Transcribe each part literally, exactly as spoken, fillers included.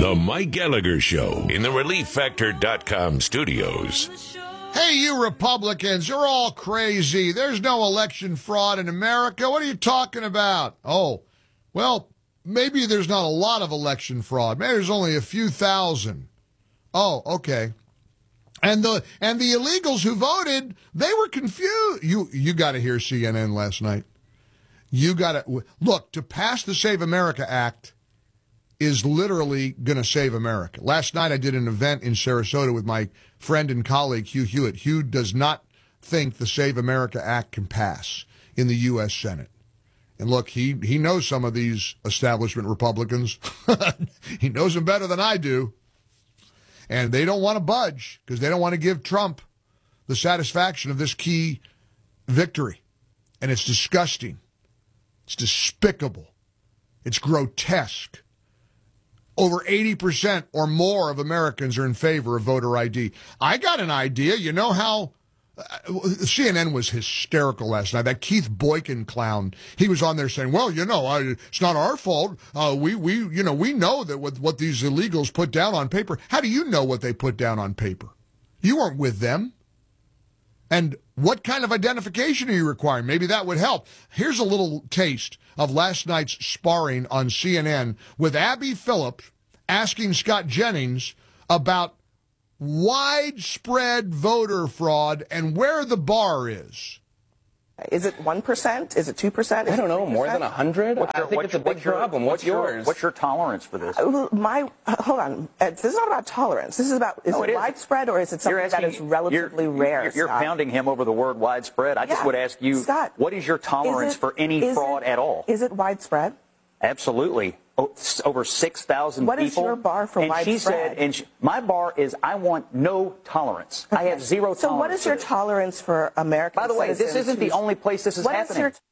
The Mike Gallagher Show in the relief factor dot com studios. Hey, you Republicans, you're all crazy. There's no election fraud in America. What are you talking about? Oh, well, maybe there's not a lot of election fraud. Maybe there's only a few thousand. Oh, okay. And the and the illegals who voted, they were confused. You you got to hear C N N last night. You got to look, to pass the Save America Act is literally going to save America. Last night I did an event in Sarasota with my friend and colleague Hugh Hewitt. Hugh does not think the Save America Act can pass in the U S Senate. And look, he, he knows some of these establishment Republicans. He knows them better than I do. And they don't want to budge because they don't want to give Trump the satisfaction of this key victory. And it's disgusting. It's despicable. It's grotesque. Over eighty percent or more of Americans are in favor of voter I D. I got an idea. You know how uh, C N N was hysterical last night. That Keith Boykin clown, he was on there saying, well, you know, I, it's not our fault. Uh, we, we, you know, we know that with what these illegals put down on paper. How do you know what they put down on paper? You weren't with them. And what kind of identification are you requiring? Maybe that would help. Here's a little taste of last night's sparring on C N N with Abby Phillips asking Scott Jennings about widespread voter fraud and where the bar is. Is it one percent? Is it two percent? I don't know, more than one hundred? I think it's a big problem. What's yours? What's your tolerance for this? Uh, My, uh, hold on. Uh, This is not about tolerance. This is about, is No, it, it is. widespread or is it something asking- that is relatively you're, rare, You're, you're Scott? pounding him over the word widespread. I just Yeah. would ask you, Scott, what is your tolerance is it- for any is fraud it- at all? Is it widespread? Absolutely. O- s- Over six thousand What people. is your bar for and widespread? she said, and she, my bar is I want no tolerance. I have zero So tolerance. what is for your this. tolerance for American By the way, this citizens isn't the whose- only place this is What is happening. your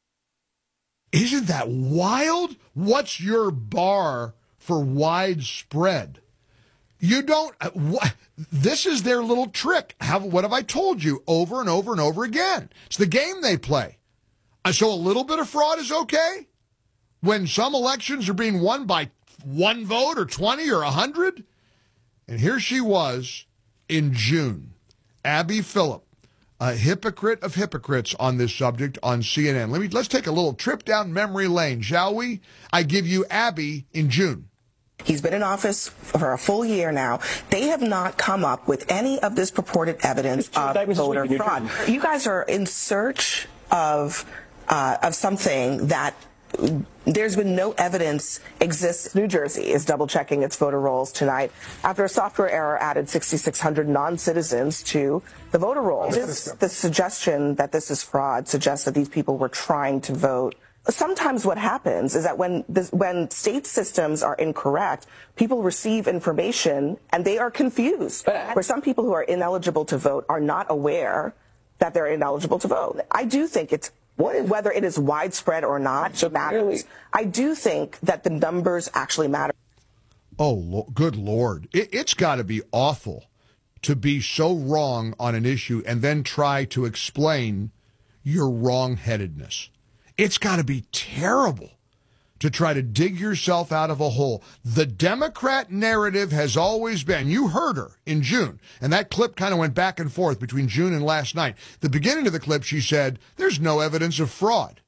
Isn't that wild? What's your bar for widespread? You don't. Uh, wh- this is their little trick. Have, what have I told you over and over and over again? It's the game they play. Uh, so a little bit of fraud is okay when some elections are being won by one vote or twenty or one hundred. And here she was in June, Abby Phillip, a hypocrite of hypocrites on this subject on C N N. Let me, let's take a little trip down memory lane, shall we? I give you Abby in June. He's been in office for a full year now. They have not come up with any of this purported evidence of voter fraud. You guys are in search of uh, of something that there's been no evidence exists. New Jersey is double checking its voter rolls tonight after a software error added sixty-six hundred non-citizens to the voter rolls. This, the suggestion that this is fraud suggests that these people were trying to vote. Sometimes what happens is that when this, when state systems are incorrect, people receive information and they are confused. Where some people who are ineligible to vote are not aware that they're ineligible to vote. I do think it's whether it is widespread or not So matters. clearly- I do think that the numbers actually matter. Oh, lo- good Lord. It, it's got to be awful to be so wrong on an issue and then try to explain your wrong-headedness. It's got to be terrible to try to dig yourself out of a hole. The Democrat narrative has always been, you heard her in June, and that clip kind of went back and forth between June and last night. The beginning of the clip, she said, there's no evidence of fraud.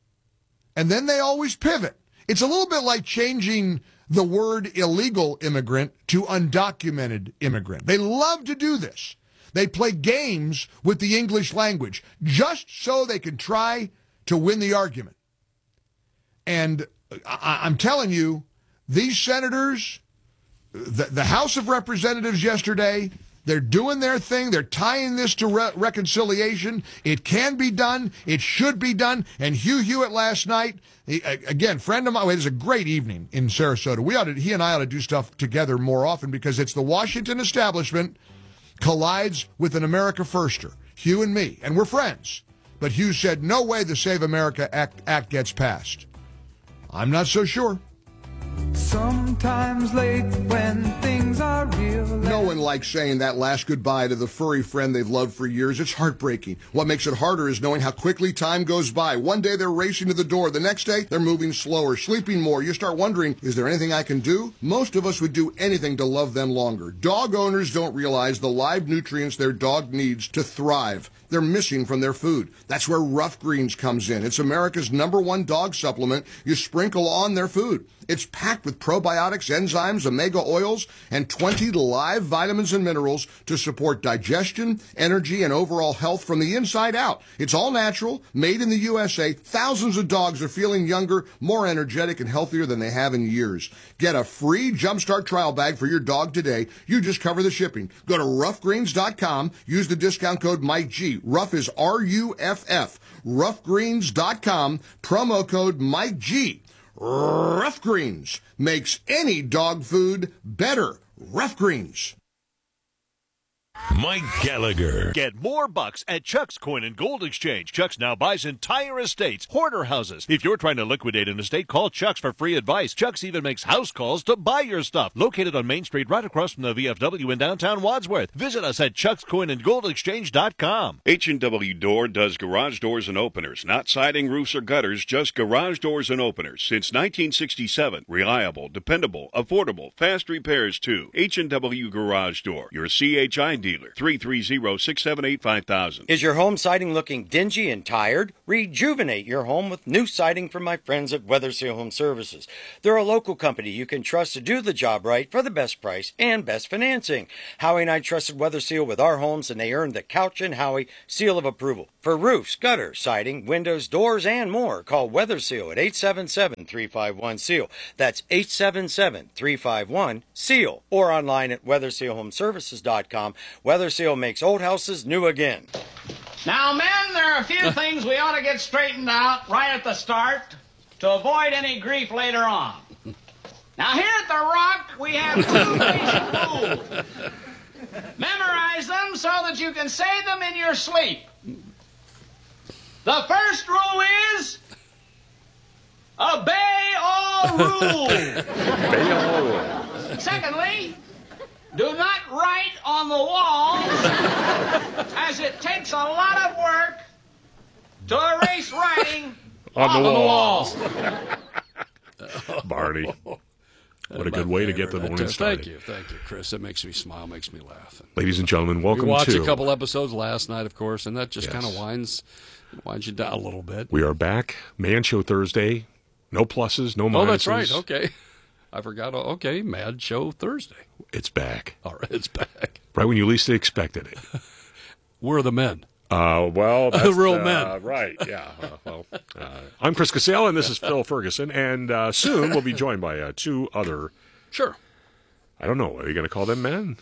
And then they always pivot. It's a little bit like changing the word illegal immigrant to undocumented immigrant. They love to do this. They play games with the English language just so they can try to win the argument. And I- I'm telling you, these senators, the, the House of Representatives yesterday, they're doing their thing. They're tying this to re- reconciliation. It can be done. It should be done. And Hugh Hewitt last night, he, again, friend of mine, it was a great evening in Sarasota. We ought to, he and I ought to do stuff together more often because it's the Washington establishment collides with an America Firster, Hugh and me, and we're friends. But Hugh said, no way the Save America Act, Act gets passed. I'm not so sure. Sometimes late when things things are real. No one likes saying that last goodbye to the furry friend they've loved for years. It's heartbreaking. What makes it harder is knowing how quickly time goes by. One day they're racing to the door. The next day they're moving slower, sleeping more. You start wondering, is there anything I can do? Most of us would do anything to love them longer. Dog owners don't realize the live nutrients their dog needs to thrive. They're missing from their food. That's where Rough Greens comes in. It's America's number one dog supplement you sprinkle on their food. It's packed with probiotics, enzymes, omega oils, and twenty live vitamins and minerals to support digestion, energy, and overall health from the inside out. It's all natural, made in the U S A. Thousands of dogs are feeling younger, more energetic, and healthier than they have in years. Get a free Jumpstart trial bag for your dog today. You just cover the shipping. Go to rough greens dot com. Use the discount code Mike G. Rough is R U F F. rough greens dot com. Promo code Mike G. Rough Greens makes any dog food better. Rough Greens. Mike Gallagher. Get more bucks at Chuck's Coin and Gold Exchange. Chuck's now buys entire estates, hoarder houses. If you're trying to liquidate an estate, call Chuck's for free advice. Chuck's even makes house calls to buy your stuff. Located on Main Street right across from the V F W in downtown Wadsworth. Visit us at chucks coin and gold exchange dot com. H and W Door does garage doors and openers. Not siding, roofs, or gutters, just garage doors and openers. Since nineteen sixty-seven. Reliable, dependable, affordable, fast repairs too. H and W Garage Door. Your C H I dealer. three three zero, six seven eight, five thousand. Is your home siding looking dingy and tired? Rejuvenate your home with new siding from my friends at Weather Seal Home Services. They're a local company you can trust to do the job right for the best price and best financing. Howie and I trusted Weather Seal with our homes, and they earned the Couch and Howie seal of approval. For roofs, gutters, siding, windows, doors, and more, call Weather Seal at eight seven seven, three five one, S E A L. That's eight seven seven, three five one, S E A L. Or online at weather seal home services dot com. Weather Seal makes old houses new again. Now, men, there are a few things we ought to get straightened out right at the start to avoid any grief later on. Now, here at The Rock, we have two basic rules. Memorize them so that you can say them in your sleep. The first rule is obey all rules. Obey all rules. Secondly, do not write on the walls, as it takes a lot of work to erase writing on the the walls. walls. Barney. What a good way to get the morning started. Thank you, thank you, Chris. That makes me smile, makes me laugh. Ladies and gentlemen, welcome we watched to... a couple episodes last night, of course, and that just Yes. kind of winds, winds you down a little bit. We are back. Man Show Thursday. No pluses, no minuses. Oh, that's right. Okay. I forgot. Okay, Mad Show Thursday. It's back. All right, it's back. Right when you least expected it. We're the men. Uh, well, that's the real uh, men. Right, yeah. Uh, well, uh, I'm Chris Casale, and this is Phil Ferguson, and uh, soon we'll be joined by uh, two other... Sure. I don't know. Are you going to call them men?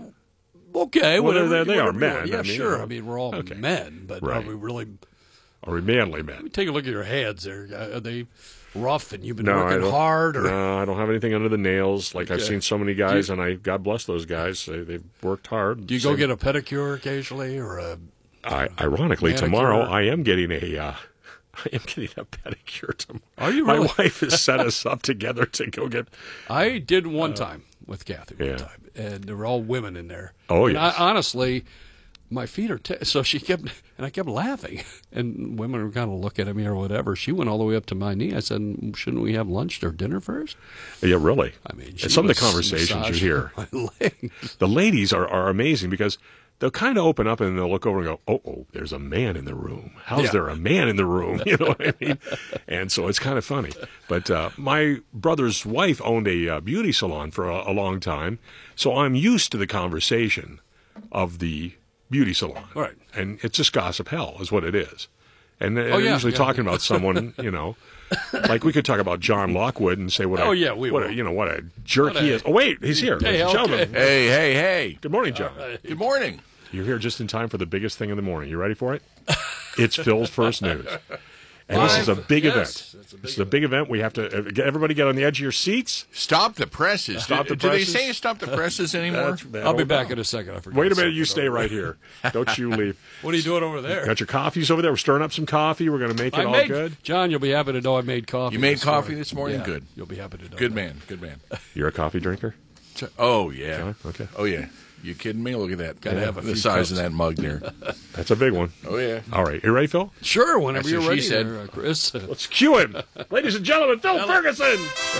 Okay, well, whatever. They, they whatever are men. Yeah, I mean, sure. uh, I mean, we're all okay. men, but right. are we really... Are we manly men? Take a look at your heads there. Are they rough and you've been no, working hard? Or... No, I don't have anything under the nails. Like okay. I've seen so many guys, you... and I God bless those guys. They, they've worked hard. Do you go get a pedicure occasionally, or a? I, ironically, manicure? Tomorrow I am getting a. Uh, I am getting a pedicure tomorrow. Are you really? My wife has set us up together to go get. I did one uh, time with Kathy one yeah. time, and there were all women in there. Oh and yes. I, honestly. My feet are t- so she kept and I kept laughing, and women were kind of looking at me or whatever. She went all the way up to my knee. I said, "Shouldn't we have lunch or dinner first?" Yeah, really. I mean, and some of the conversations you hear, the ladies are, are amazing because they'll kind of open up and they'll look over and go, "Oh, oh, there's a man in the room. How's yeah. there a man in the room?" You know what I mean? And so it's kind of funny. But uh, my brother's wife owned a uh, beauty salon for a, a long time, so I'm used to the conversation of the beauty salon. Right. And it's just gossip hell is what it is. And they're oh, yeah, usually yeah. talking about someone, you know, like we could talk about John Lockwood and say what oh, a, yeah, we what will. a, you know, what a jerk what a, he is. Oh, wait, he's here. Hey, okay. hey, hey, hey. Good morning, John. Right. Good morning. You're here just in time for the biggest thing in the morning. You ready for it? It's Phil's First News. And Five. this is a big yes, event. It's a big this is a big event. We have to uh, get everybody get on the edge of your seats. Stop the presses. Stop do, the presses. Do they say stop the presses anymore? I'll be back in a second. I forgot. Wait a minute. You stay right here. Don't you leave. What are you doing over there? Got your coffees over there. We're stirring up some coffee. We're going to make it I all made, good. John, you'll be happy to know I made coffee. You made this coffee morning. this morning? Yeah, Good. You'll be happy to know. Good that. man. Good man. You're a coffee drinker? Oh, yeah. Okay. okay. Oh, yeah. You kidding me? Look at that. Gotta yeah, have a the few size cups. of that mug there. That's a big one. Oh, yeah. All right. You ready, Phil? Sure, whenever That's you're what ready she said. there, uh, Chris. Let's cue him. Ladies and gentlemen, Phil Ferguson.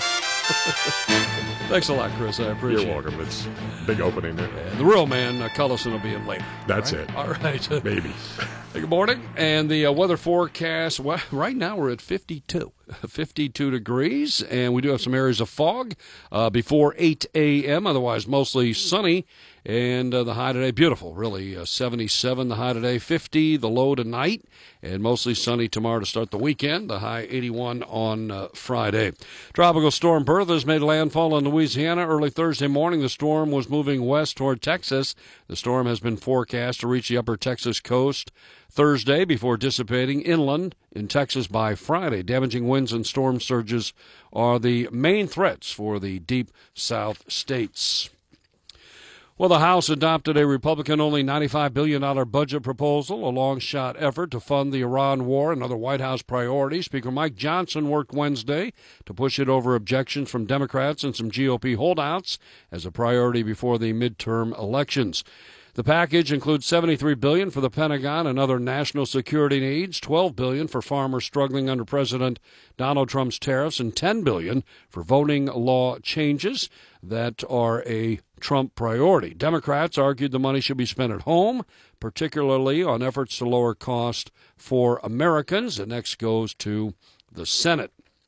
Thanks a lot, Chris. I appreciate You're welcome. It's a big opening there. it. And the real man, uh, Cullison, will be in later. That's All right? it. All right. Maybe. Hey, good morning. And the uh, weather forecast, well, right now we're at fifty-two. fifty-two degrees, and we do have some areas of fog uh, before eight a.m., otherwise mostly sunny. And uh, the high today, beautiful, really. Uh, seventy-seven the high today, fifty the low tonight, and mostly sunny tomorrow to start the weekend. The high eighty-one on uh, Friday. Tropical storm Bertha has made landfall in Louisiana early Thursday morning. The storm was moving west toward Texas. The storm has been forecast to reach the upper Texas coast Thursday before dissipating inland in Texas by Friday. Damaging winds and storm surges are the main threats for the deep south states. Well, the House adopted a Republican-only ninety-five billion dollars budget proposal, a long-shot effort to fund the Iran war and other White House priorities. Speaker Mike Johnson worked Wednesday to push it over objections from Democrats and some G O P holdouts as a priority before the midterm elections. The package includes seventy-three billion dollars for the Pentagon and other national security needs, twelve billion dollars for farmers struggling under President Donald Trump's tariffs, and ten billion dollars for voting law changes that are a Trump priority. Democrats argued the money should be spent at home, particularly on efforts to lower cost for Americans. The next goes to the Senate.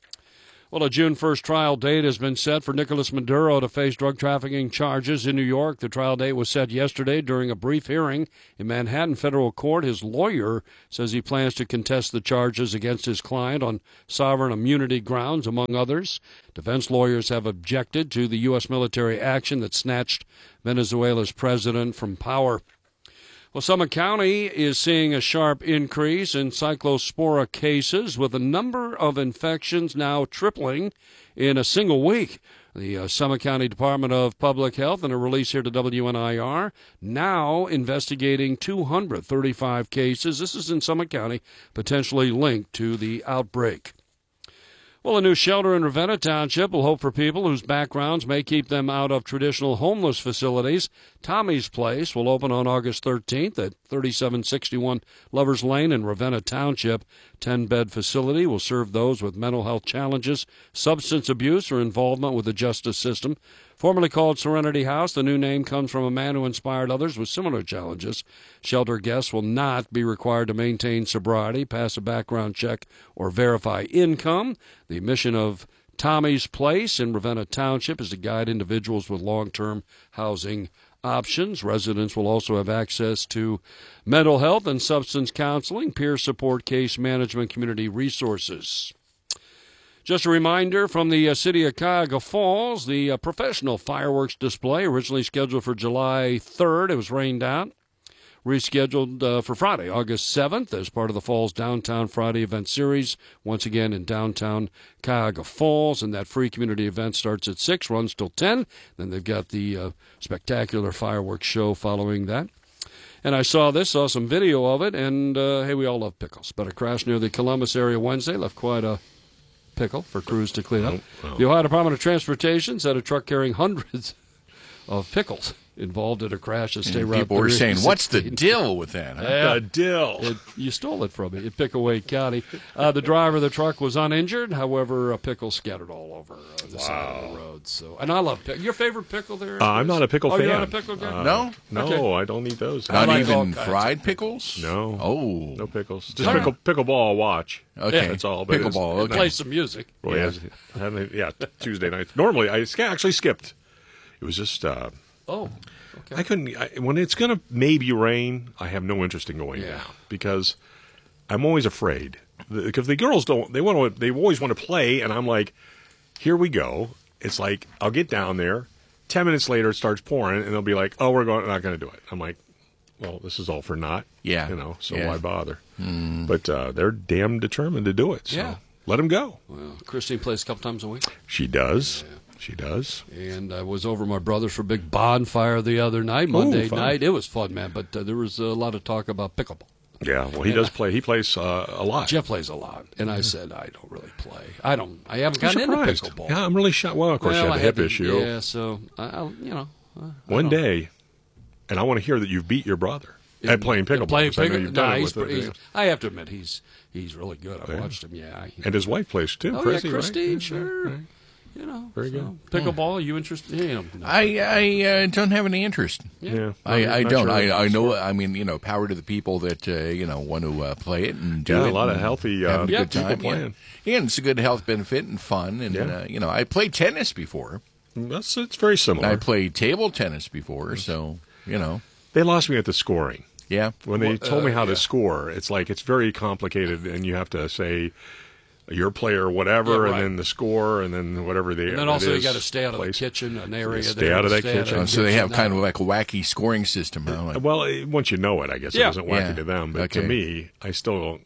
Well, a June first trial date has been set for Nicolas Maduro to face drug trafficking charges in New York. The trial date was set yesterday during a brief hearing in Manhattan federal court. His lawyer says he plans to contest the charges against his client on sovereign immunity grounds, among others. Defense lawyers have objected to the U S military action that snatched Venezuela's president from power. Well, Summit County is seeing a sharp increase in cyclospora cases, with the number of infections now tripling in a single week. The uh, Summit County Department of Public Health, in a release here to W N I R, now investigating two hundred thirty-five cases. This is in Summit County, potentially linked to the outbreak. Well, a new shelter in Ravenna Township will hope for people whose backgrounds may keep them out of traditional homeless facilities. Tommy's Place will open on August thirteenth at thirty-seven sixty-one Lovers Lane in Ravenna Township. ten-bed facility will serve those with mental health challenges, substance abuse, or involvement with the justice system. Formerly called Serenity House, the new name comes from a man who inspired others with similar challenges. Shelter guests will not be required to maintain sobriety, pass a background check, or verify income. The mission of Tommy's Place in Ravenna Township is to guide individuals with long-term housing options. Residents will also have access to mental health and substance counseling, peer support, case management, community resources. Just a reminder from the uh, city of Cuyahoga Falls, the uh, professional fireworks display, originally scheduled for July third. It was rained out. Rescheduled uh, for Friday, August seventh, as part of the Falls Downtown Friday event series, once again in downtown Cuyahoga Falls. And that free community event starts at six, runs till ten. Then they've got the uh, spectacular fireworks show following that. And I saw this, saw some video of it, and uh, hey, we all love pickles. But a crash near the Columbus area Wednesday left quite a pickle for crews to clean up. Oh, oh. The Ohio Department of Transportation said a truck carrying hundreds of pickles involved in a crash at State Route. People were saying, what's the deal with that? Huh? Yeah, the deal. It, you stole it from me in Pickaway County. Uh, the driver of the truck was uninjured. However, a pickle scattered all over uh, the wow. side of the road. So, and I love pickle. Your favorite pickle there? Uh, I'm not a pickle oh, fan. You're not a pickle guy? Uh, no? No, okay. I don't eat those. Not like even fried pickles? No. Oh. No pickles. Just pickle, pickleball I'll watch. Okay. Yeah, that's all. But pickleball, okay. Play some music. Well, yeah. Yeah, yeah, Tuesday nights. Normally, I actually skipped. It was just... Uh, oh. Okay. I couldn't. I, when it's going to maybe rain, I have no interest in going yeah. down because I'm always afraid. Because the, the girls don't. They want to. They always want to play, and I'm like, here we go. It's like I'll get down there. Ten minutes later, it starts pouring, and they'll be like, "Oh, we're going, not going to do it." I'm like, "Well, this is all for naught." Yeah. You know. So yeah. why bother? Mm. But uh, they're damn determined to do it. So yeah. let them go. Well, Christine plays a couple times a week. She does. Yeah. She does. And I was over at my brother's for a big bonfire the other night, Monday Ooh, night. It was fun, man, but uh, there was a lot of talk about pickleball. Yeah, well, he And does I- play. He plays uh, a lot. Jeff plays a lot, and I said I don't really play. I don't. I haven't I'm gotten into surprised. pickleball. Yeah, I'm really shocked. Well, of course, Well, you I had the hip to- issue. Yeah, so I, I you know, I, I One don't- day, and I want to hear that you've beat your brother at playing pickleball. Playing 'cause I know pickle- you've done nah, it he's with pre- it, he's- yeah. I have to admit he's he's really good. I've Yeah. watched him. Yeah, he- And his wife plays too, Oh Chrissy, yeah, right? Christine, Yeah, sure. right. You know, Very so, good. Pickleball, you interested? You know, no. I I uh, don't have any interest. Yeah, I, I'm I not don't. sure. I I know. I mean, you know, power to the people that uh, you know want to uh, play it and do Yeah, a it. lot of and healthy, have uh, a yeah, good people time. playing. Yeah. yeah, and it's a good health benefit and fun. And Yeah. uh, you know, I played tennis before. That's it's very similar. I played table tennis before, so you know. They lost me at the scoring. Yeah. When they Well, told me uh, how yeah. to score, it's like it's very complicated, and you have to say your player whatever, Yeah, right. and then the score, and then whatever the And then it also you is, got to stay out of place. the kitchen, an area. Stay there, out of that stay kitchen. the Uh, so they have kitchen. kind of like a wacky scoring system. Huh? Like, Well, it- once you know it, I guess Yeah. it wasn't wacky Yeah. to them, but Okay. to me, I still don't.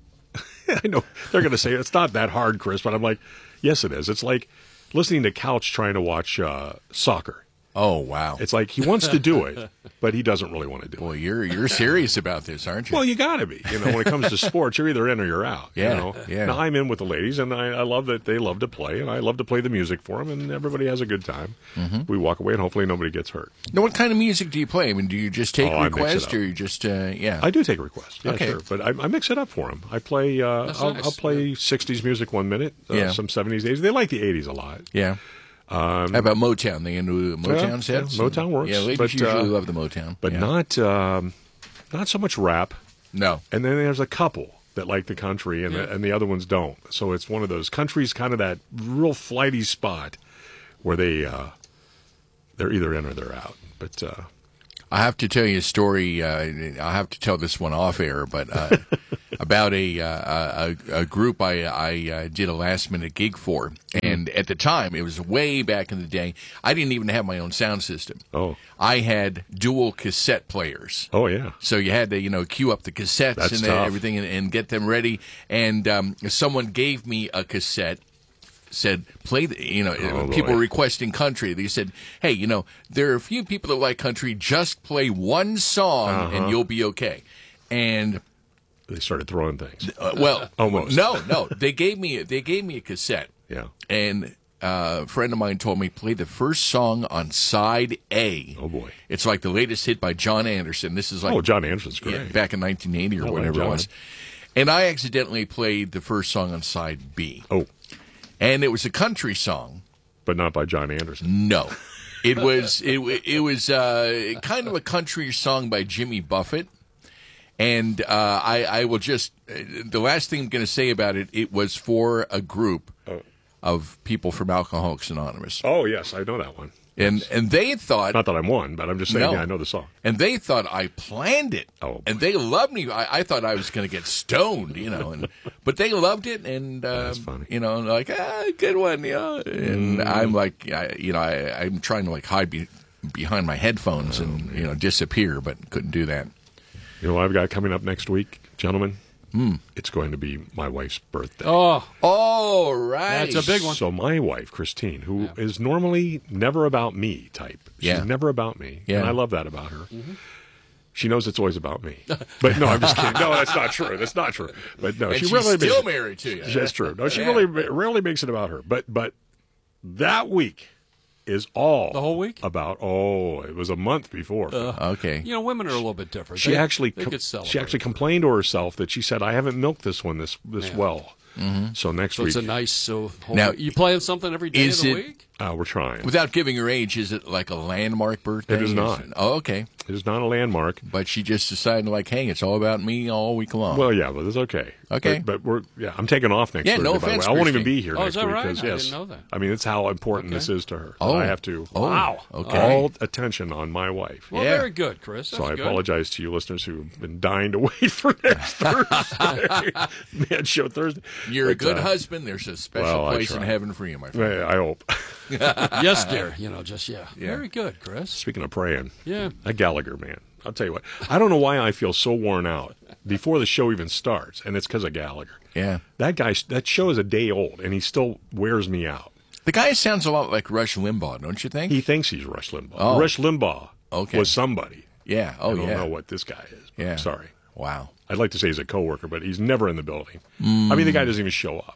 I know they're going to say it's not that hard, Chris, but I'm like, yes, it is. It's like listening to Couch trying to watch uh, soccer. oh wow! It's like he wants to do it, but he doesn't really want to do it. Well, you're you're serious about this, aren't you? Well, you got to be. You know, when it comes to sports, you're either in or you're out. Yeah, You know? yeah. Now, I'm in with the ladies, and I, I love that they love to play, and I love to play the music for them, and everybody has a good time. Mm-hmm. We walk away, and hopefully nobody gets hurt. Now, what kind of music do you play? I mean, do you just take Oh, I mix it requests, up. or you just uh, yeah? I do take requests. Yeah, Okay. sure. But I, I mix it up for them. I play, uh, That's I'll, nice. I'll play sixties music one minute, uh, Yeah. some seventies, eighties. They like the eighties a lot. yeah. Um, How about Motown? They into Motown yeah, sets? yeah, Motown works, Yeah, ladies but, usually uh, love the Motown, but yeah. not um, not so much rap. no. And then there's a couple that like the country, and, the, and the other ones don't. So it's one of those countries, kind of that real flighty spot where they uh, they're either in or they're out. But uh, I have to tell you a story. Uh, I have to tell this one off air, but uh, about a, uh, a a group I I uh, did a last minute gig for, and at the time it was way back in the day. I didn't even have my own sound system. oh I had dual cassette players. oh yeah, So you had to, you know, queue up the cassettes That's and tough. everything and, and get them ready. And um, someone gave me a cassette, said, play the, you know, Oh, people boy. requesting country. They said, hey, you know, there are a few people that like country. Just play one song Uh-huh. and you'll be okay. And they started throwing things. uh, well, Almost. no, no, they gave me they gave me a cassette. Yeah. And uh, a friend of mine told me play the first song on side A. Oh boy. It's like the latest hit by John Anderson. This is like Oh, John Anderson's great. yeah, back in nineteen eighty or I like whatever it John. was. And I accidentally played the first song on side B. Oh, And it was a country song. but not by John Anderson. No. It was it, wa- it was uh, kind of a country song by Jimmy Buffett. And uh, I, I will just, uh, the last thing I'm going to say about it, it was for a group Oh. of people from Alcoholics Anonymous. Oh yes, I know that one. And and they thought, Not that I'm one, but I'm just saying No. yeah, I know the song. and they thought I planned it. Oh, and they loved me. I, I thought I was going to get stoned, you know. And but they loved it, and uh, That's funny. you know, like ah, good one, you know. And Mm. I'm like, I, you know, I, I'm trying to like hide be, behind my headphones Oh, and you know disappear, but couldn't do that. You know what I've got coming up next week, gentlemen? Hmm. It's going to be my wife's birthday. Oh, Oh, right. that's a big one. So my wife, Christine, who is normally never about me type. She's Yeah. never about me. Yeah. And I love that about her. She knows it's always about me. But no, I'm just kidding. No, that's not true. That's not true. But no, And she she's really still makes, married to you. That's true. No, she Yeah. really rarely makes it about her. But but that week is all The whole week? about. Oh, it was a month before. Okay. you know, women are a little bit different. she They- actually they com- could she celebrate. actually complained to herself that she said I haven't milked this one this this Yeah. well. So next So week it's a nice. So whole Now, you playing something every day is of the it- week? uh, we're trying. Without giving her age, is it like a landmark birthday? It is not. Oh, okay. It is not a landmark. But she just decided, like, hey, it's all about me all week long. Well, yeah, but it's okay. Okay. but, but we're yeah. I'm taking off next. Yeah, Thursday, no by the way. offense, I won't even Christine. be here Oh, next is that week right? because I yes, didn't know that. I mean, it's how important Okay. this is to her. that Oh. I have to Oh, Wow. Okay. all attention on my wife. Well, Yeah. very good, Chris. That's so I good. apologize to you listeners who've been dying to wait for next Thursday. Man, show Thursday. You're a But, good uh, husband. There's a special well, I place in try. heaven for you, my friend. I hope. Yes, dear. You know, just yeah. Yeah. Very good, Chris. Speaking of praying, Yeah. that Gallagher man. I'll tell you what. I don't know why I feel so worn out before the show even starts, and it's because of Gallagher. Yeah. That guy. That show is a day old, and he still wears me out. The guy sounds a lot like Rush Limbaugh, don't you think? He thinks he's Rush Limbaugh. Oh. Rush Limbaugh Okay. was somebody. yeah. Oh, I don't yeah. know what this guy is. but Yeah. I'm sorry. Wow. I'd like to say he's a coworker, but he's never in the building. Mm. I mean, the guy doesn't even show up.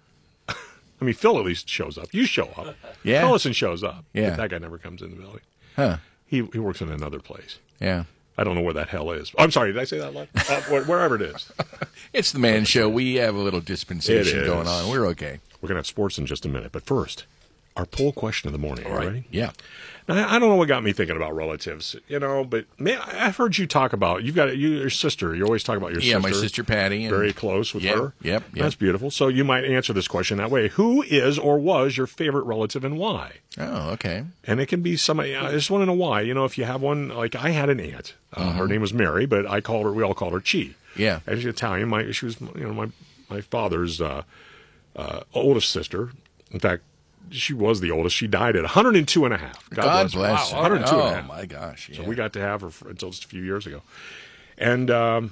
I mean, Phil at least shows up. You show up. Yeah. Ellison shows up. Yeah. But that guy never comes in the building. Huh. He he works in another place. Yeah. I don't know where that hell is. I'm sorry, did I say that loud? Uh, wherever it is. It's the man show. We have a little dispensation going on. We're okay. We're going to have sports in just a minute. But first, our poll question of the morning. All right. Ready? Yeah. Now, I don't know what got me thinking about relatives, you know, but man, I've heard you talk about, you've got you, your sister. You always talk about your yeah, sister. Yeah, my sister Patty. And very close with yep, her. Yep, yep. That's beautiful. So you might answer this question that way. Who is or was your favorite relative and why? Oh, okay. And it can be somebody, I just want to know why. You know, if you have one, like I had an aunt. Uh, mm-hmm. Her name was Mary, but I called her, we all called her Chi. Yeah. And she's Italian. My, she was, you know, my, my father's uh, uh, oldest sister. In fact, she was the oldest. She died at one hundred two and a half. God, God bless, bless her. her. Wow, one hundred two oh, and a half. my gosh. Yeah. So we got to have her for, until just a few years ago. And um,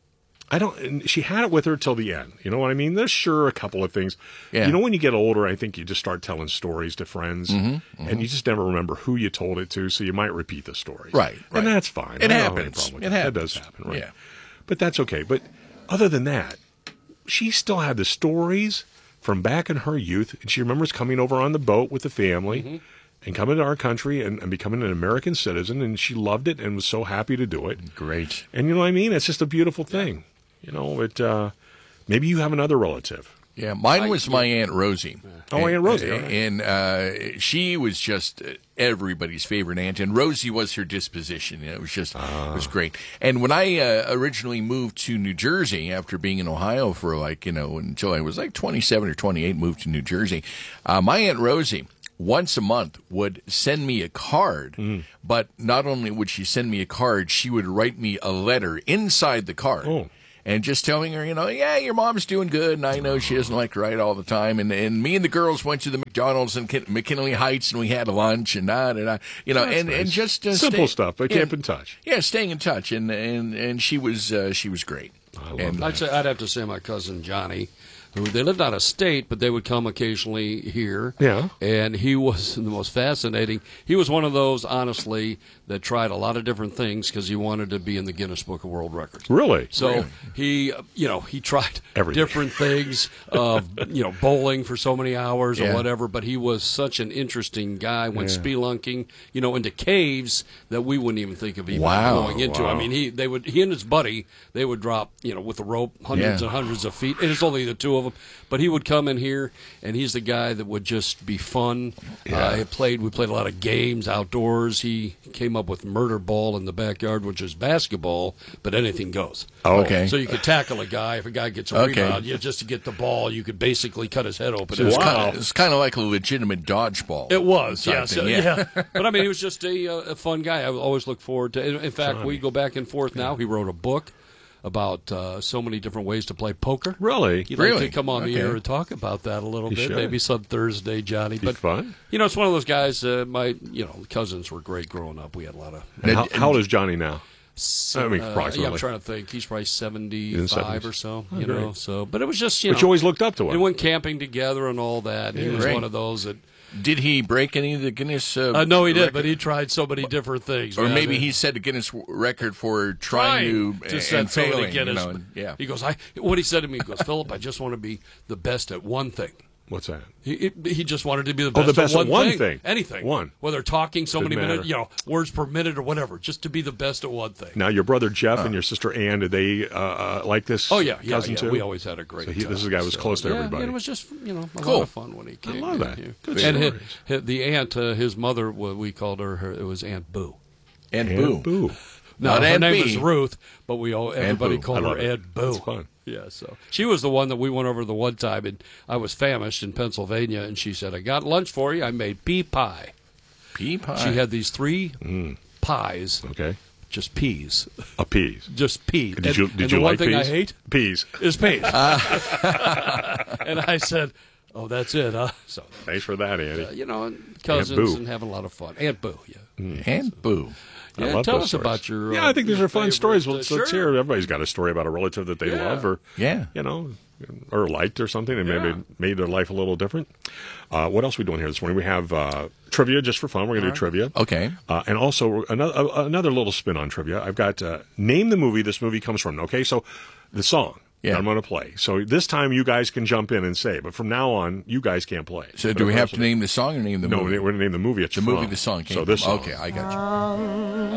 I don't, and she had it with her till the end. You know what I mean? There's sure a couple of things. Yeah. You know, when you get older, I think you just start telling stories to friends, mm-hmm, mm-hmm. and you just never remember who you told it to, so you might repeat the story. Right, right. And that's fine. It I don't have any happens. problem with It that. happens. That does happen, right? Yeah. But that's okay. But other than that, she still had the stories from back in her youth, and she remembers coming over on the boat with the family mm-hmm. and coming to our country and, and becoming an American citizen, and she loved it and was so happy to do it. Great. And you know what I mean? It's just a beautiful thing. You know, it. Uh, maybe you have another relative. Yeah, mine was my Aunt Rosie. Oh, and, Aunt Rosie. And, okay. and uh, she was just everybody's favorite aunt, and Rosie was her disposition. You know, it was just, ah. it was great. And when I uh, originally moved to New Jersey after being in Ohio for like, you know, until I was like twenty-seven or twenty-eight, moved to New Jersey, uh, my Aunt Rosie once a month would send me a card, mm. but not only would she send me a card, she would write me a letter inside the card. Oh. And just telling her, you know, yeah, your mom's doing good, and I know she doesn't like to write all the time. And and me and the girls went to the McDonald's in McKinley Heights, and we had lunch, and da, da, da, you know, That's and, nice. and just uh, simple stay, stuff, but yeah, keep in touch. Yeah, staying in touch, and and and she was uh, she was great. I love and, that. I'd say I'd have to say my cousin Johnny, who they lived out of state, but they would come occasionally here. Yeah. And he was the most fascinating. He was one of those, honestly, that tried a lot of different things because he wanted to be in the Guinness Book of World Records. Really? So really? he, you know, he tried Everything. different things, uh, you know, bowling for so many hours yeah. or whatever. But he was such an interesting guy. Went Yeah. spelunking, you know, into caves that we wouldn't even think of even Wow. going into. Wow. I mean, he they would he and his buddy they would drop, you know, with a rope hundreds Yeah. and hundreds of feet. And it's only the two of them, but he would come in here, and he's the guy that would just be fun. Yeah. Uh, he played. We played a lot of games outdoors. He came up with murder ball in the backyard, which is basketball, but anything goes. Oh, okay. So you could tackle a guy if a guy gets a Okay. rebound. You just to get the ball, you could basically cut his head open. So it was Wow. kind of, it was kind of like a legitimate dodgeball. It was, type yes, thing, yeah. But I mean, he was just a, uh, a fun guy. I always look forward to. In, in fact, Johnny. we go back and forth now. He wrote a book about uh, so many different ways to play poker. Really? He'd Really? like to come on the Okay. air and talk about that a little He bit, should. maybe some Thursday, Johnny. Be But fun. you know, it's one of those guys. Uh, my, you know, cousins were great growing up. We had a lot of. And how, how old is Johnny now? I mean, uh, approximately. yeah, I'm trying to think. He's probably seventy-five seventies. or so. Oh, You great. know, so but it was just you But know. you always looked up to him. We went camping together and all that. And he was Great. one of those that. Did he break any of the Guinness? Uh, Uh, no, he did, record? but he tried so many different things. Or man. maybe he set a Guinness record for trying, to to set and so many failing. Guinness. You know, and- yeah. He goes, I. What he said to me, he goes, Philip, I just want to be the best at one thing. What's that? He he just wanted to be the Oh, best, the best at at one, one thing. thing. anything, One. Whether talking so Didn't many minutes, matter. you know, words per minute or whatever, just to be the best at one thing. Now, your brother Jeff and your sister Ann, did they uh, uh, like this Oh yeah, yeah, cousin yeah. too? We always had a great. So he, time. this guy was So, close to yeah, everybody. Yeah, it was just you know a Cool. lot of fun when he came. love in that. here. Good and his, stories. his, the aunt, uh, his mother, well, we called her, her. It was Aunt Boo. And Aunt Boo. Boo. No, Not her Aunt name B. was Ruth, but we all everybody Boo. called I her love it. Aunt Boo. That's fun. Yeah, so she was the one that we went over the one time, and I was famished in Pennsylvania, and she said, "I got lunch for you. I made pea pie." Pea pie. She had these three Mm. pies, Okay. just peas, A peas. just peas. Did you and, did and you the like one thing peas? I hate Peas. is peas. And I said, "Oh, that's it, huh?" So Thanks for that, Andy. uh, you know, and cousins Boo. and having a lot of fun. Aunt Boo, yeah. And Boo. I Yeah, love tell those us stories. about your. Yeah, uh, I think these your are fun favorite, stories. uh, Let's, let's sure. hear. Everybody's got a story about a relative that they Yeah. love, or Yeah. you know, or liked or something, and Yeah. maybe made their life a little different. Uh, what else are we doing here this morning? We have uh, trivia just for fun. We're going to do trivia. Okay. Uh, and also another another little spin on trivia. I've got uh, name the movie this movie comes from. Okay, so the song. Yeah. that I'm going to play. So this time you guys can jump in and say, but from now on you guys can't play. So But do we if have I- to name the song or name the no, movie? we're going to name the movie. It's the from. movie the song came So this from. song. Okay, I got you.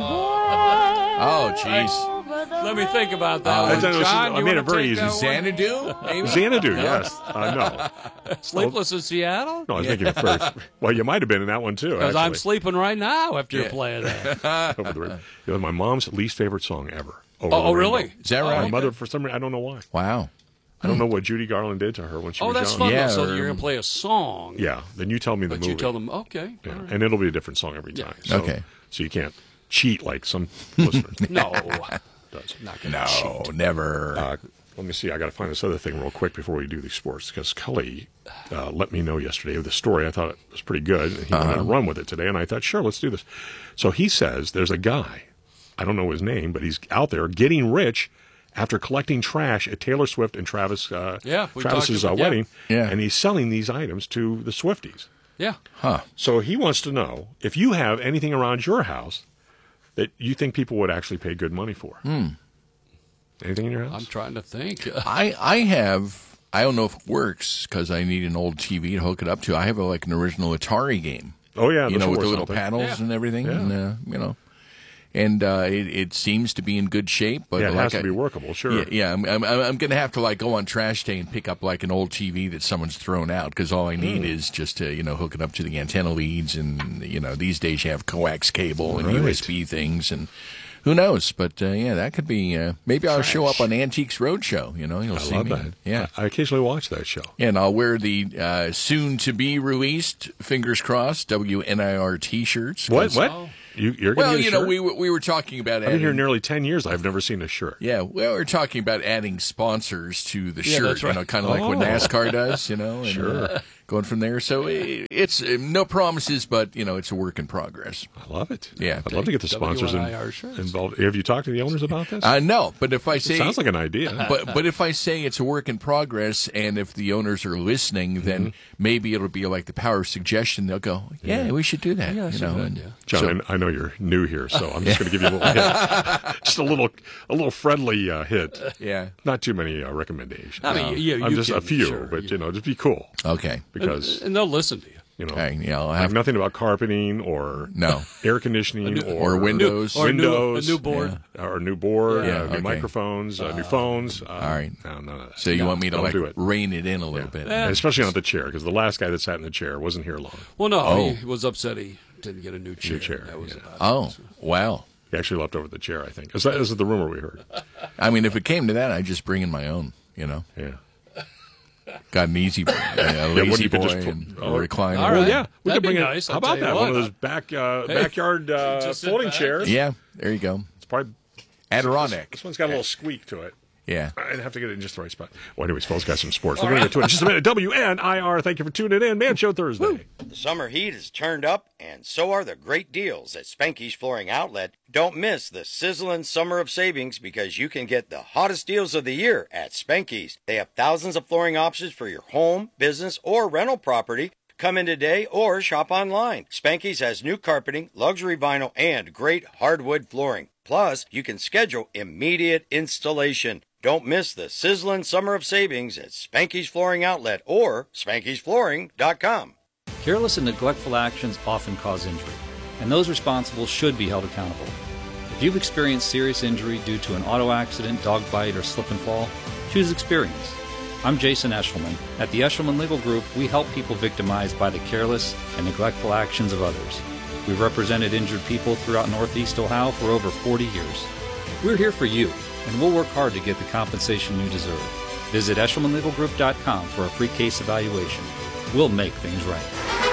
Oh, jeez. Let me think about that. Uh, one. I- I- John, I you made wanna it very take easy. that one? Xanadu? Maybe? Xanadu, yes. Uh, no. Sleepless in Seattle? No, I was thinking of first. Well, you might have been in that one too. Because I'm actually. sleeping right now after Yeah. you're playing that. Over the rainbow. It was my mom's least favorite song ever. Over Oh, the oh, Rainbow. really? Is that Oh, right? My mother, for some reason, I don't know why. Wow. I don't know what Judy Garland did to her when she Oh, was that's young. fun. Yeah, though. So or- you're going to play a song. Yeah, then you tell me the But movie. you tell them, okay. Yeah, all right. and it'll be a different song every time. So, Okay. So you can't cheat like some listeners. No. does. Not going to No, cheat. never. Uh, let me see. I got to find this other thing real quick before we do these sports because Cully uh, let me know yesterday of the story. I thought it was pretty good. He Uh-huh. wanted to run with it today, and I thought, sure, let's do this. So he says there's a guy, I don't know his name, but he's out there getting rich after collecting trash at Taylor Swift and Travis uh, Yeah, we Travis's talked uh, about- yeah. wedding, Yeah. and he's selling these items to the Swifties. Yeah. Huh. So he wants to know if you have anything around your house that you think people would actually pay good money for. Hmm. Anything in your house? I'm trying to think. I I have. I don't know if it works because I need an old T V to hook it up to. I have a, like an original Atari game. Oh yeah, you this know, will with the work little something. paddles Yeah. and everything, Yeah. and uh, you know, and uh, it, it seems to be in good shape. But Yeah, it like has to I- be workable, sure. Yeah, yeah I'm, I'm, I'm going to have to like go on trash day and pick up like an old T V that someone's thrown out because all I need Hmm. is just to you know hook it up to the antenna leads, and you know these days you have coax cable and Right. U S B things and. Who knows? But uh, yeah, that could be. Uh, maybe I'll show up on Antiques Roadshow. You know, you'll I see love me. that. Yeah, I occasionally watch that show. and I'll wear the uh, soon-to-be released, fingers crossed, W N I R T-shirts. What? 'cause- What? You, you're going Well, to get a you know, shirt? we were, we were talking about I've been adding. here nearly ten years. I've never seen a shirt. Yeah, well, we're talking about adding sponsors to the Yeah, shirt. that's right. You know, kind of like what Oh. NASCAR does. You know, and, Sure. uh, going from there. So it, it's uh, no promises, but you know, it's a work in progress. I love it. Yeah. I'd love to get the sponsors in, W N I R shirts. involved. Have you talked to the owners about this? I know, but if I say Sounds like an idea. but but if I say it's a work in progress, and if the owners are listening, then Mm-hmm. maybe it'll be like the power of suggestion. They'll go, yeah, we should do that. Yeah, you that's know, a good and idea. John, so- I, I know you're new here, so I'm just going to give you a little hit. Just a little, a little friendly uh, hit. yeah. Not too many uh, recommendations. I mean, you- I'm you just a can- few, sure, but you- you know, just be cool Okay. because And they'll listen to you. you know, Okay, yeah, I'll I have have nothing about carpeting or No. air conditioning or, or windows. Or a new- windows, a new board. or a new board, Yeah, uh, new okay. microphones, uh, new phones. Uh, All right. no, none of that. So you No, want me to don't like do it. rein it in a little bit? And especially not the chair, because the last guy that sat in the chair wasn't here long. Well, no, Oh. he was upset he didn't get a new chair. New chair, That was yeah. about Oh, it. wow. He actually left over the chair, I think. Is that is the rumor we heard? I mean, if it came to that, I'd just bring in my own. You know, Yeah. got an easy boy, a Yeah, what lazy you could boy, just put- and a oh, recliner. all Well, right. yeah, we That'd could be bring nice, it. How I'll about tell you that? what. One of those back uh, Hey. backyard uh, Just sit folding back. chairs. Yeah, there you go. It's probably Adirondack. this one's got a little squeak to it. Yeah. I'd have to get it in just the right spot. Well, anyways, Phil's got some sports. We're going to get to it in just a minute. W N I R, thank you for tuning in. Man Show Thursday. The summer heat is turned up, and so are the great deals at Spanky's Flooring Outlet. Don't miss the sizzling summer of savings because you can get the hottest deals of the year at Spanky's. They have thousands of flooring options for your home, business, or rental property. Come in today or shop online. Spanky's has new carpeting, luxury vinyl, and great hardwood flooring. Plus, you can schedule immediate installation. Don't miss the sizzling summer of savings at Spanky's Flooring Outlet or Spankys Flooring dot com. Careless and neglectful actions often cause injury, and those responsible should be held accountable. If you've experienced serious injury due to an auto accident, dog bite, or slip and fall, choose experience. I'm Jason Eshelman. At the Eshelman Legal Group, we help people victimized by the careless and neglectful actions of others. We've represented injured people throughout Northeast Ohio for over forty years. We're here for you, and we'll work hard to get the compensation you deserve. Visit Eshelman Legal Group dot com for a free case evaluation. We'll make things right.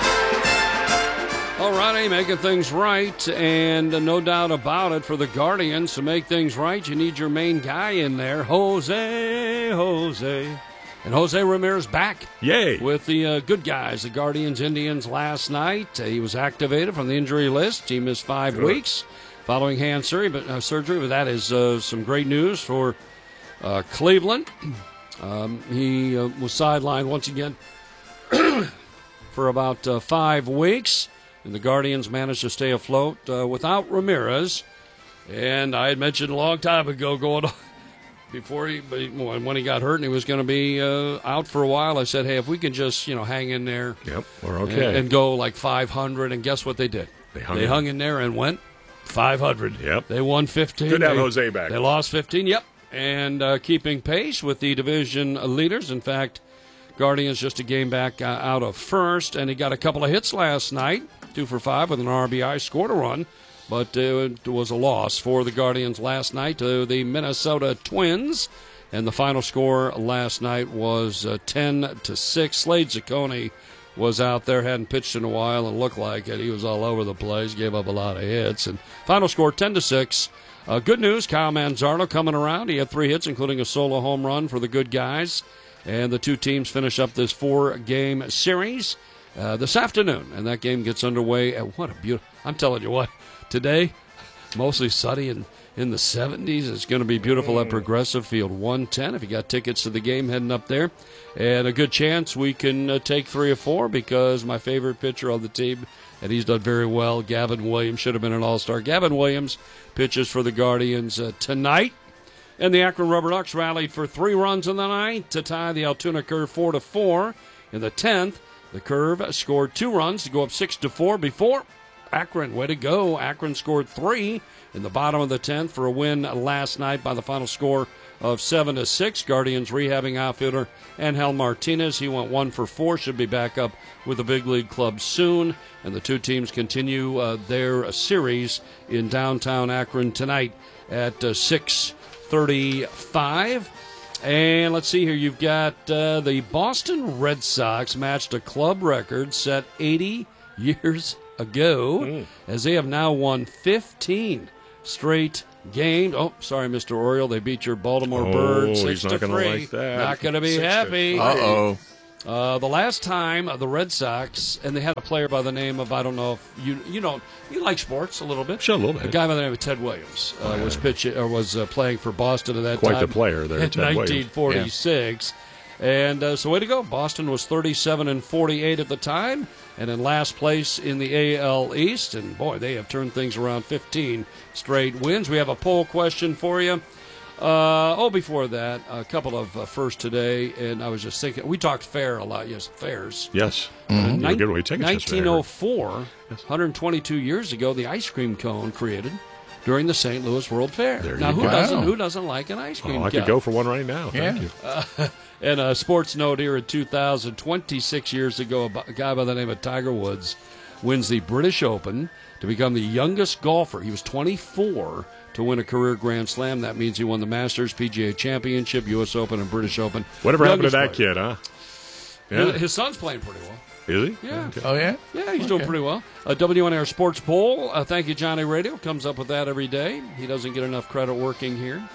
All righty, making things right, and uh, no doubt about it, for the Guardians to make things right, you need your main guy in there, Jose, Jose. And Jose Ramirez back. Yay. With the uh, good guys, the Guardians Indians last night. Uh, he was activated from the injury list. He missed five Good. weeks following hand surgery, but, uh, surgery, but that is uh, some great news for uh, Cleveland. Um, he uh, was sidelined once again for about uh, five weeks, and the Guardians managed to stay afloat uh, without Ramirez. And I had mentioned a long time ago, going on, before he, when he got hurt and he was going to be uh, out for a while, I said, hey, if we can just, you know, hang in there. Yep, we're okay. And, and go like five hundred, and guess what they did? They hung, they in. hung in there and went five hundred. Yep. They won fifteen. Good to have they, Jose back. They lost fifteen, yep. And uh, keeping pace with the division leaders. In fact, Guardians just a game back uh, out of first, and he got a couple of hits last night, two for five with an R B I, scored a run. But uh, it was a loss for the Guardians last night to the Minnesota Twins. And the final score last night was uh, ten to six. Slade Ciccone was out there, hadn't pitched in a while, and looked like it. He was all over the place, gave up a lot of hits. And final score ten to six. Uh, good news, Kyle Manzardo coming around. He had three hits, including a solo home run for the good guys. And the two teams finish up this four-game series uh, this afternoon. And that game gets underway. And what a beautiful... I'm telling you what, today, mostly sunny and in the seventies. It's going to be beautiful at Progressive Field one ten. If you got tickets to the game, heading up there. And a good chance we can uh, take three or four, because my favorite pitcher on the team, and he's done very well, Gavin Williams, should have been an all-star. Gavin Williams pitches for the Guardians uh, tonight. And the Akron Rubber Ducks rallied for three runs in the ninth to tie the Altoona Curve four to four. In the tenth, the Curve scored two runs to go up six to four before Akron. Way to go. Akron scored three in the bottom of the tenth for a win last night by the final score of seven to six. Guardians rehabbing outfielder Angel Martinez. He went one for four. Should be back up with the big league club soon. And the two teams continue uh, their series in downtown Akron tonight at uh, six thirty-five. And let's see here. You've got uh, the Boston Red Sox matched a club record set eighty years ago, mm. as they have now won fifteen straight games. Oh, sorry, Mister Oriole. They beat your Baltimore oh, Birds six he's not to gonna three. like that. Not going to be happy. Uh-oh. Uh, the last time uh, the Red Sox, and they had a player by the name of, I don't know if you you know, you like sports a little bit. Sure, a little bit. A guy by the name of Ted Williams uh, oh, yeah. was pitching or was uh, playing for Boston at that Quite time. Quite the player there, in Ted nineteen forty-six. Yeah. And uh, so way to go. Boston was thirty-seven and forty-eight at the time, and in last place in the A L East. And boy, they have turned things around. fifteen straight wins. We have a poll question for you. Uh, oh, before that, a couple of uh, first today, and I was just thinking, we talked fair a lot, yes, fairs. Yes. Mm-hmm. Nin- good way to nineteen oh four, yes. one hundred twenty-two years ago, the ice cream cone created during the Saint Louis World Fair. There now, you who go. doesn't who doesn't like an ice cream oh, I cone? could go for one right now. Thank yeah. you. Uh, and a sports note here in two thousand, twenty-six years ago, a guy by the name of Tiger Woods wins the British Open to become the youngest golfer. He was twenty-four to win a career Grand Slam. That means he won the Masters, P G A Championship, U S Open, and British Open. Whatever youngest happened to that player. kid, huh? Yeah. Yeah. His son's playing pretty well. Is he? Yeah. Okay. Oh, yeah? Yeah, he's okay. doing pretty well. A W N Air Sports Poll. Uh, thank you, Johnny Radio. Comes up with that every day. He doesn't get enough credit working here.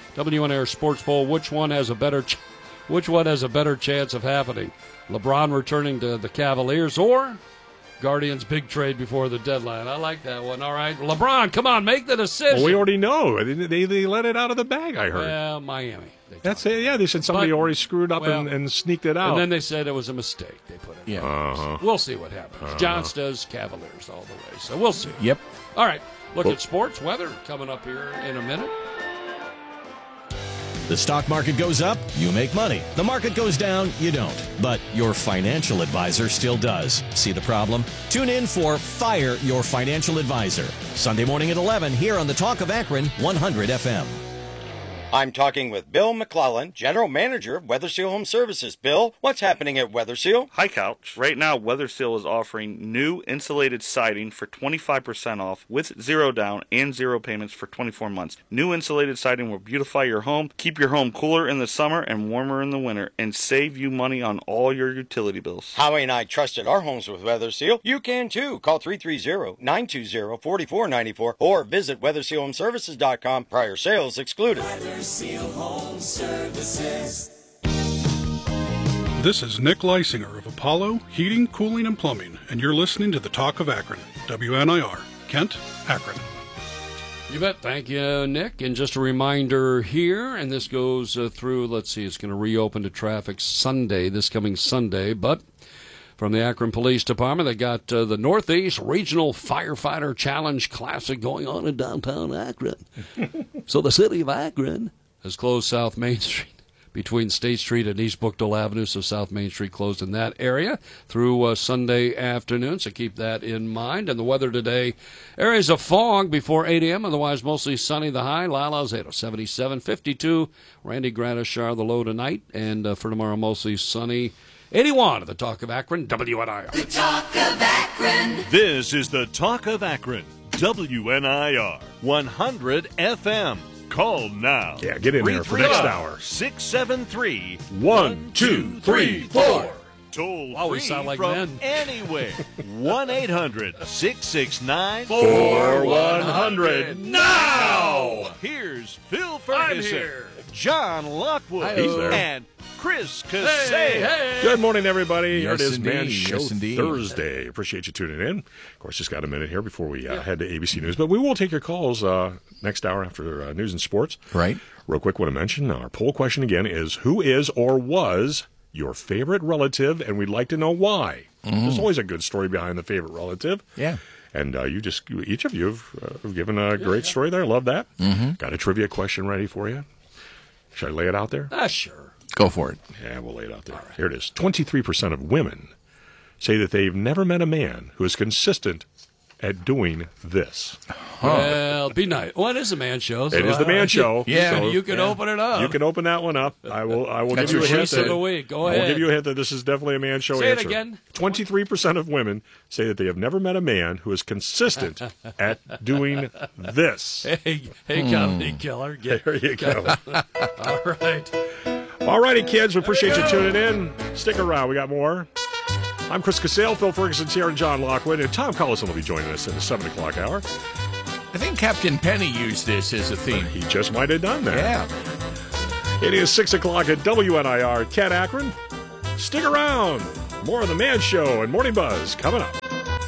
W N Air Sports Poll. Which one has a better, ch- which one has a better chance of happening? LeBron returning to the Cavaliers or Guardians' big trade before the deadline? I like that one. All right, LeBron, come on, make the decision. Well, we already know. They, they, they let it out of the bag, I heard. Yeah, Miami. That's it. Yeah, they said somebody But, already screwed up well, and, and sneaked it out. And then they said it was a mistake. They put it. Yeah. Uh-huh. We'll see what happens. Uh-huh. Johns does Cavaliers all the way, so we'll see. Yep. All right, look well, at sports weather coming up here in a minute. The stock market goes up, you make money. The market goes down, you don't. But your financial advisor still does. See the problem? Tune in for Fire Your Financial Advisor. Sunday morning at eleven here on the Talk of Akron, one hundred F M. I'm talking with Bill McClellan, General Manager of Weather Seal Home Services. Bill, what's happening at Weather Seal? Hi, Couch. Right now, Weather Seal is offering new insulated siding for twenty-five percent off with zero down and zero payments for twenty-four months. New insulated siding will beautify your home, keep your home cooler in the summer and warmer in the winter, and save you money on all your utility bills. Howie and I trusted our homes with Weather Seal. You can too. Call three three zero, nine two zero, four four nine four or visit weather seal home services dot com. Prior sales excluded. Seal Home Services. This is Nick Leisinger of Apollo Heating, Cooling, and Plumbing, and you're listening to the Talk of Akron, W N I R, Kent, Akron. You bet. Thank you, Nick. And just a reminder here, and this goes uh, through, let's see, it's going to reopen to traffic Sunday, this coming Sunday, but from the Akron Police Department, they got uh, the Northeast Regional Firefighter Challenge Classic going on in downtown Akron. So the city of Akron has closed South Main Street between State Street and East Bookdale Avenue, so South Main Street closed in that area through uh, Sunday afternoon, so keep that in mind. And the weather today, areas of fog before eight a.m., otherwise mostly sunny. The high, Lyle Alzado, seventy-seven, fifty-two. Randy Granishar, the low tonight, and uh, for tomorrow, mostly sunny. eighty-one at the Talk of Akron, W N I R. The Talk of Akron. This is the Talk of Akron, W N I R, one hundred F M. Call now. Yeah, get in there for next hour. six seven three, one two three four. Toll Wow, we free sound like from men. anywhere. one eight hundred six six nine four one hundred. Now! Here's Phil Ferguson, here. John Lockwood, He's there. and Chris Casale. Hey, hey. Good morning, everybody. Here Yes, it is, indeed. Man Show Yes, indeed. Thursday. Appreciate you tuning in. Of course, just got a minute here before we uh, head to A B C News, but we will take your calls uh, next hour after uh, News and Sports. Right. Real quick, want to mention our poll question again is, who is or was your favorite relative, and we'd like to know why. Mm-hmm. There's always a good story behind the favorite relative. Yeah. And uh, you just, each of you have, uh, have given a great story there. Love that. Mm-hmm. Got a trivia question ready for you. Should I lay it out there? Ah, sure. Go for it. Yeah, we'll lay it out there. Right. Here it is. twenty-three percent of women say that they've never met a man who is consistent at doing this. Huh. Well, be nice. Well, it is a man show. So it is the man I, show. Yeah. So you can yeah. open it up. You can open that one up. I will I will That's give you a your hint. choice of That, the week. Go I ahead. will give you a hint that this is definitely a man show Say answer. it again. twenty-three percent of women say that they have never met a man who is consistent at doing this. Hey, hey, Hmm. comedy killer. Get, There you go. All right. All righty, kids. We appreciate you tuning in. Stick around. We got more. I'm Chris Casale. Phil Ferguson's here, and John Lockwood. And Tom Collison will be joining us in the seven o'clock hour. I think Captain Penny used this as a theme. He just might have done that. Yeah. It is six o'clock at W N I R, Cat Akron. Stick around. More of The Man Show and Morning Buzz coming up.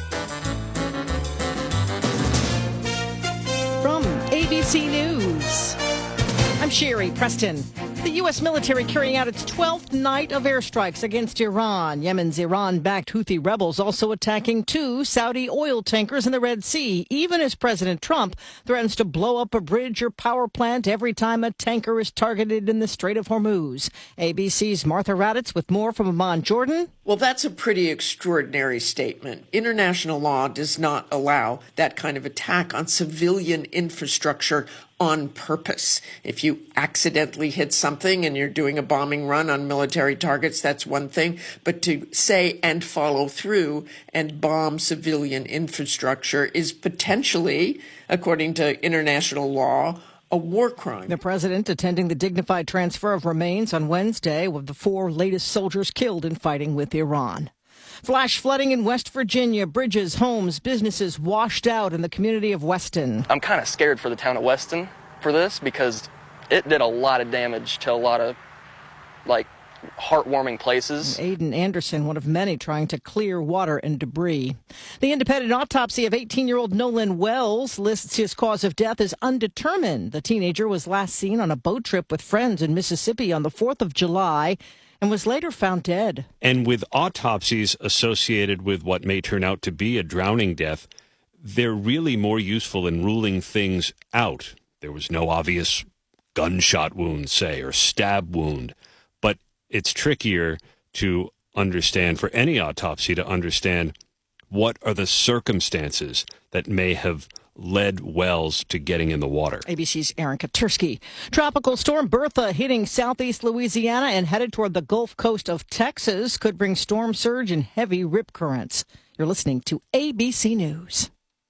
From A B C News, I'm Sherry Preston. The U S military carrying out its twelfth night of airstrikes against Iran. Yemen's Iran-backed Houthi rebels also attacking two Saudi oil tankers in the Red Sea, even as President Trump threatens to blow up a bridge or power plant every time a tanker is targeted in the Strait of Hormuz. A B C's Martha Raddatz with more from Amman, Jordan. Well, that's a pretty extraordinary statement. International law does not allow that kind of attack on civilian infrastructure on purpose. If you accidentally hit something and you're doing a bombing run on military targets, that's one thing. But to say and follow through and bomb civilian infrastructure is potentially, according to international law, a war crime. The president attending the dignified transfer of remains on Wednesday of the four latest soldiers killed in fighting with Iran. Flash flooding in West Virginia. Bridges, homes, businesses washed out in the community of Weston. I'm kind of scared for the town of Weston for this because it did a lot of damage to a lot of, like, heartwarming places. Aiden Anderson, one of many trying to clear water and debris. The independent autopsy of eighteen-year-old Nolan Wells lists his cause of death as undetermined. The teenager was last seen on a boat trip with friends in Mississippi on the fourth of July and was later found dead. And with autopsies associated with what may turn out to be a drowning death, they're really more useful in ruling things out. There was no obvious gunshot wound, say, or stab wound. But it's trickier to understand, for any autopsy, to understand what are the circumstances that may have led Wells to getting in the water. A B C's Aaron Katursky. Tropical storm Bertha hitting southeast Louisiana and headed toward the Gulf Coast of Texas could bring storm surge and heavy rip currents. You're listening to A B C News.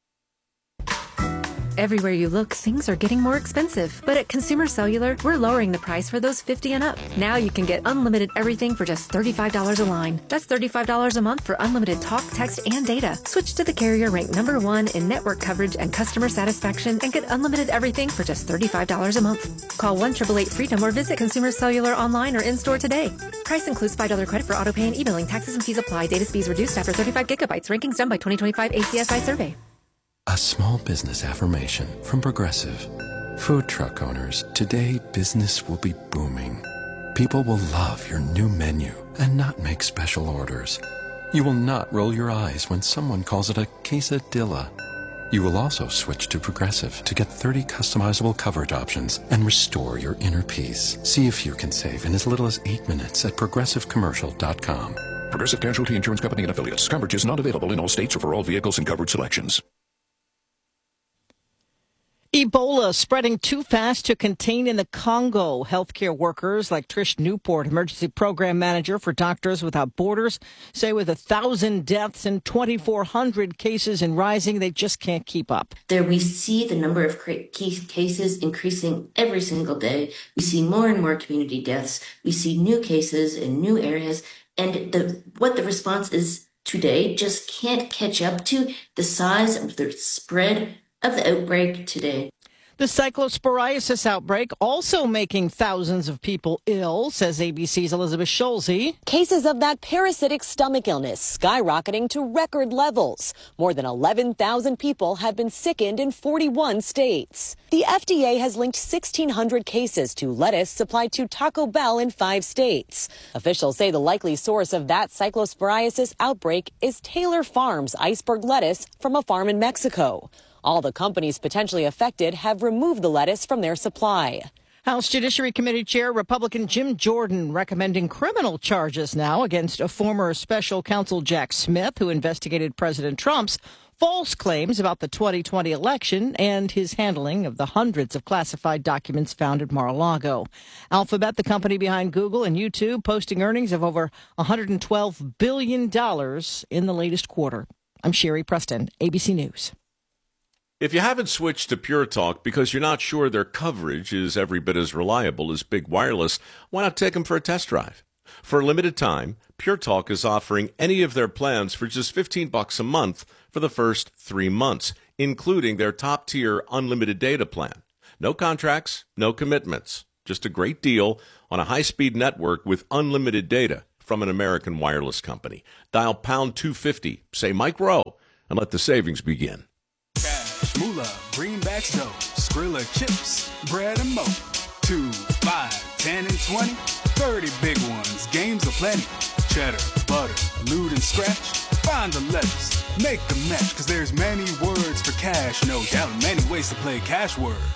Everywhere you look, things are getting more expensive. But at Consumer Cellular, we're lowering the price for those fifty and up. Now you can get unlimited everything for just thirty-five dollars a line. That's thirty-five dollars a month for unlimited talk, text, and data. Switch to the carrier ranked number one in network coverage and customer satisfaction and get unlimited everything for just thirty-five dollars a month. Call one eight eight eight FREEDOM or visit Consumer Cellular online or in-store today. Price includes five dollars credit for auto pay and e-billing. Taxes and fees apply. Data speeds reduced after thirty-five gigabytes. Rankings done by twenty twenty-five A C S I survey. A small business affirmation from Progressive. Food truck owners, today business will be booming. People will love your new menu and not make special orders. You will not roll your eyes when someone calls it a quesadilla. You will also switch to Progressive to get thirty customizable coverage options and restore your inner peace. See if you can save in as little as eight minutes at progressive commercial dot com. Progressive Casualty Insurance Company and affiliates. Coverage is not available in all states or for all vehicles and coverage selections. Ebola spreading too fast to contain in the Congo. Healthcare workers like Trish Newport, emergency program manager for Doctors Without Borders, say with a thousand deaths and twenty-four hundred cases and rising, they just can't keep up. There we see the number of cases increasing every single day. We see more and more community deaths. We see new cases in new areas. And the what the response is today just can't catch up to the size of the spread of the outbreak today. The cyclosporiasis outbreak also making thousands of people ill, says A B C's Elizabeth Scholze. Cases of that parasitic stomach illness skyrocketing to record levels. More than eleven thousand people have been sickened in forty-one states. The F D A has linked sixteen hundred cases to lettuce supplied to Taco Bell in five states. Officials say the likely source of that cyclosporiasis outbreak is Taylor Farms iceberg lettuce from a farm in Mexico. All the companies potentially affected have removed the lettuce from their supply. House Judiciary Committee Chair Republican Jim Jordan recommending criminal charges now against a former special counsel Jack Smith, who investigated President Trump's false claims about the twenty twenty election and his handling of the hundreds of classified documents found at Mar-a-Lago. Alphabet, the company behind Google and YouTube, posting earnings of over one hundred twelve billion dollars in the latest quarter. I'm Sherry Preston, A B C News. If you haven't switched to Pure Talk because you're not sure their coverage is every bit as reliable as Big Wireless, why not take them for a test drive? For a limited time, Pure Talk is offering any of their plans for just fifteen bucks a month for the first three months, including their top-tier unlimited data plan. No contracts, no commitments. Just a great deal on a high-speed network with unlimited data from an American wireless company. Dial pound two fifty, say Mike Rowe, and let the savings begin. Moolah, greenbacks dough, Skrilla chips, bread and mo. Two, five, ten and twenty, thirty big ones, games aplenty. Cheddar, butter, loot and scratch, find the letters, make them match, cause there's many words for cash, no doubt, many ways to play cash word.